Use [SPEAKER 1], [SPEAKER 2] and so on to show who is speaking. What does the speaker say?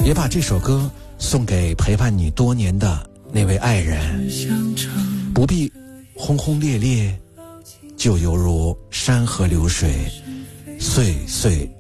[SPEAKER 1] 也把这首歌送给陪伴你多年的那位爱人。不必轰轰烈烈，就犹如山河流水，岁岁